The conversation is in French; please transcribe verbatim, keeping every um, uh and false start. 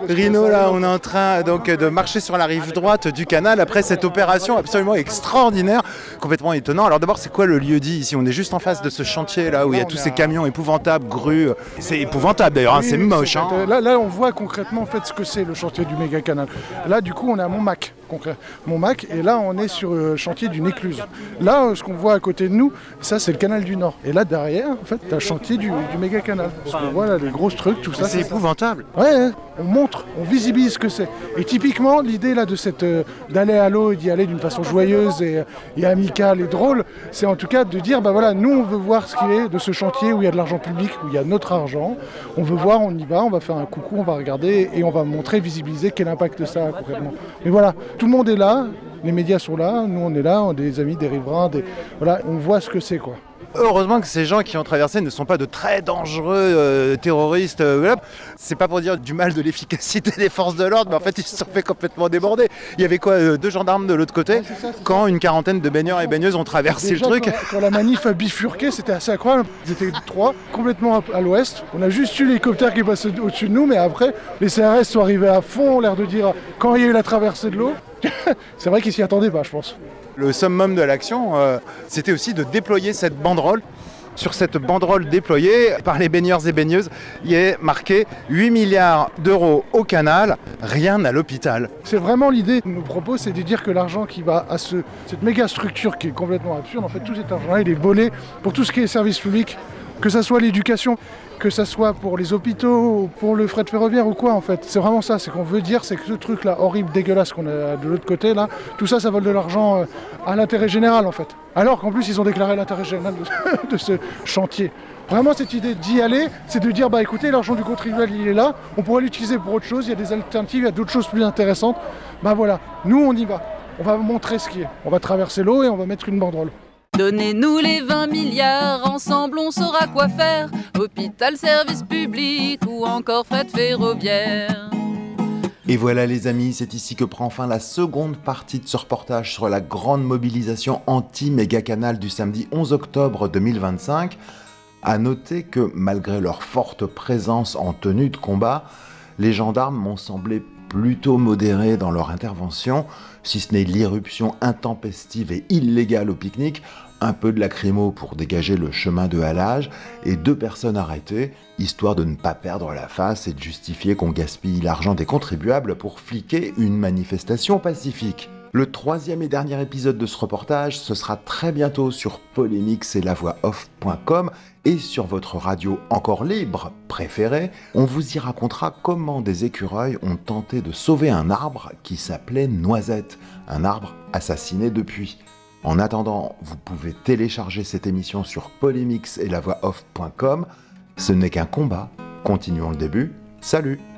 Rino, là, on est en train donc de marcher sur la rive droite du canal après cette opération absolument extraordinaire, complètement étonnant. Alors d'abord, c'est quoi le lieu-dit ici? On est juste en face de ce chantier là où il y a tous ces camions épouvantables, grues. C'est épouvantable d'ailleurs, oui, hein, c'est oui, moche. Hein. Là, là, on voit concrètement en fait ce que c'est le chantier du méga canal. Là, du coup, on est à Montmac, Montmac, et là, on est sur le chantier d'une écluse. Là, ce qu'on voit à côté de nous, ça, c'est le canal du Nord. Et là, derrière, en fait, t'as le chantier du, du méga canal. Parce qu'on voit là les grosses trucs, tout ça. C'est épouvantable. Ça. Ouais, on montre, on visibilise ce que c'est. Et typiquement, l'idée là de cette euh, d'aller à l'eau et d'y aller d'une façon joyeuse et, et amicale et drôle, c'est en tout cas de dire, bah voilà, nous, on veut voir ce qu'il est de ce chantier où il y a de l'argent public, où il y a notre argent. On veut voir, on y va, on va faire un coucou, on va regarder et on va montrer, visibiliser quel impact ça a concrètement. Mais voilà, tout le monde est là, les médias sont là, nous on est là, on est des amis, des riverains, des... voilà, on voit ce que c'est quoi. Heureusement que ces gens qui ont traversé ne sont pas de très dangereux euh, terroristes. Euh, c'est pas pour dire du mal de l'efficacité des forces de l'ordre, mais en fait ils se sont fait complètement déborder. Il y avait quoi, euh, deux gendarmes de l'autre côté, ouais, c'est ça, c'est quand ça. Une quarantaine de baigneurs et baigneuses ont traversé déjà, le truc. Quand, quand la manif a bifurqué, c'était assez incroyable. Ils étaient trois, complètement à, à l'ouest. On a juste eu l'hélicoptère qui est passé au-dessus de nous, mais après les C R S sont arrivés à fond, l'air de dire quand il y a eu la traversée de l'eau. C'est vrai qu'ils s'y attendaient pas, je pense. Le summum de l'action, euh, c'était aussi de déployer cette banderole. Sur cette banderole déployée par les baigneurs et baigneuses, il est marqué huit milliards d'euros au canal, rien à l'hôpital. C'est vraiment l'idée que nous propose, c'est de dire que l'argent qui va à ce, cette méga structure qui est complètement absurde, en fait tout cet argent-là, il est volé pour tout ce qui est service public, que ça soit l'éducation, que ça soit pour les hôpitaux, pour le fret ferroviaire ou quoi en fait. C'est vraiment ça, c'est qu'on veut dire, c'est que ce truc-là horrible, dégueulasse qu'on a de l'autre côté là, tout ça, ça vole de l'argent à l'intérêt général en fait. Alors qu'en plus, ils ont déclaré l'intérêt général de, de ce chantier. Vraiment, cette idée d'y aller, c'est de dire, bah écoutez, l'argent du contribuable, il est là, on pourrait l'utiliser pour autre chose, il y a des alternatives, il y a d'autres choses plus intéressantes. Bah voilà, nous on y va, on va montrer ce qui est. On va traverser l'eau et on va mettre une banderole. Donnez-nous les vingt milliards, ensemble on saura quoi faire. Hôpital, service public ou encore fret ferroviaire. Et voilà les amis, c'est ici que prend fin la seconde partie de ce reportage sur la grande mobilisation anti-méga-canal du samedi onze octobre deux mille vingt-cinq. À noter que malgré leur forte présence en tenue de combat, les gendarmes m'ont semblé plutôt modérés dans leur intervention, si ce n'est l'irruption intempestive et illégale au pique-nique, un peu de lacrymo pour dégager le chemin de halage et deux personnes arrêtées, histoire de ne pas perdre la face et de justifier qu'on gaspille l'argent des contribuables pour fliquer une manifestation pacifique. Le troisième et dernier épisode de ce reportage, ce sera très bientôt sur polémix et la voix off point com et sur votre radio encore libre préférée. On vous y racontera comment des écureuils ont tenté de sauver un arbre qui s'appelait Noisette, un arbre assassiné depuis. En attendant, vous pouvez télécharger cette émission sur polémix et la voix off point com. Ce n'est qu'un combat, continuons le début, salut!